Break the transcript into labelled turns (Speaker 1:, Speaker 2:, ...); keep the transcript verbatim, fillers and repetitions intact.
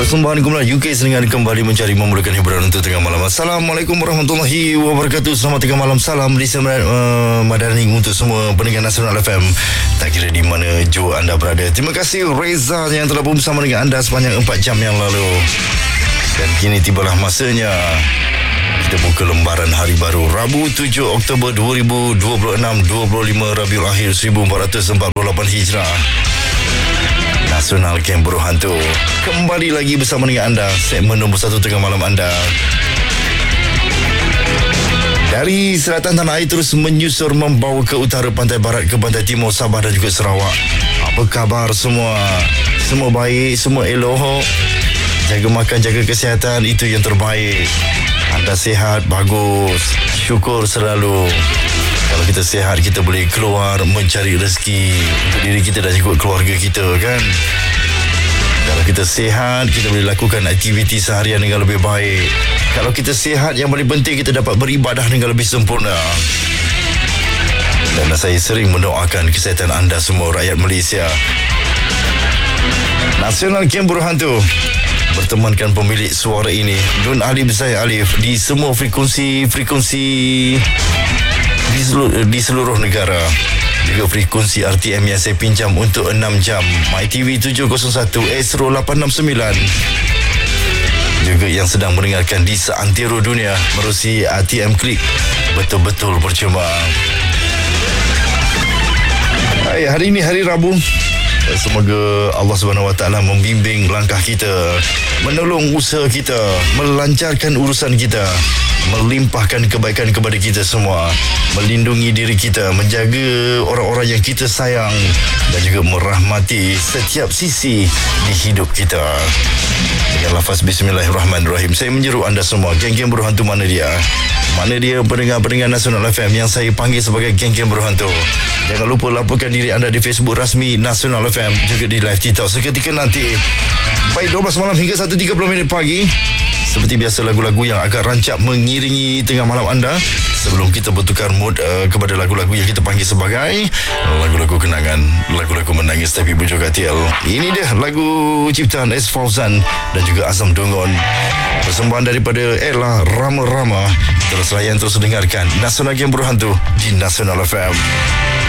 Speaker 1: Persembahan Kumpulan U K Seningan kembali mencari memulakan hiburan untuk tengah malam. Assalamualaikum warahmatullahi wabarakatuh. Selamat tengah malam. Salam di uh, Madani untuk semua pendengar Nasional F M. Tak kira di mana jua anda berada. Terima kasih Reza yang telah bersama dengan anda sepanjang empat jam yang lalu. Dan kini tibalah masanya kita buka lembaran hari baru Rabu tujuh Oktober dua ribu dua puluh enam, dua puluh lima Rabiul Akhir seribu empat ratus empat puluh lapan Hijrah. Nasional Kem Berhantu kembali lagi bersama dengan anda, segmen nombor satu tengah malam anda. Dari selatan tanah air terus menyusur membawa ke utara, pantai barat ke pantai timur, Sabah dan juga Sarawak. Apa khabar semua? Semua baik, semua elok. Jaga makan, jaga kesihatan, itu yang terbaik. Anda sihat, bagus. Syukur selalu. Kalau kita sihat, kita boleh keluar mencari rezeki untuk diri kita dan juga keluarga kita, kan? Kalau kita sihat, kita boleh lakukan aktiviti seharian dengan lebih baik. Kalau kita sihat, yang paling penting kita dapat beribadah dengan lebih sempurna. Dan saya sering mendoakan kesihatan anda semua, rakyat Malaysia. Nasional Kem Berhantu bertemankan pemilik suara ini, Nun Alif saya Alif, di semua frekuensi-frekuensi di seluruh, di seluruh negara. Juga frekuensi R T M yang saya pinjam untuk enam jam, My T V tujuh kosong satu, Astro lapan enam sembilan. Juga yang sedang mendengarkan di seantero dunia melalui R T M Klik. Betul-betul percuma. Hai, hari ini hari Rabu. Semoga Allah Subhanahu Wa Taala membimbing langkah kita, menolong usaha kita, melancarkan urusan kita, melimpahkan kebaikan kepada kita semua, melindungi diri kita, menjaga orang-orang yang kita sayang dan juga merahmati setiap sisi di hidup kita. Dengan lafaz Bismillahirrahmanirrahim, saya menyeru anda semua, geng-geng berhantu mana dia? Mana dia pendengar-pendengar Nasional F M yang saya panggil sebagai geng-geng berhantu? Jangan lupa laporkan diri anda di Facebook rasmi Nasional F M, juga di live TikTok seketika nanti. Baik, dua belas malam hingga satu tiga puluh minit pagi. Seperti biasa, lagu-lagu yang agak rancak mengiringi tengah malam anda sebelum kita bertukar mood uh, kepada lagu-lagu yang kita panggil sebagai lagu-lagu kenangan, lagu-lagu menangis tapi berjuang katil. Ini dia lagu ciptaan S. Fauzan dan juga Azam Dungon. Persembahan daripada Ella Rama Rama. Terus layan, terus dengarkan Nasional Kem Berhantu di Nasional F M.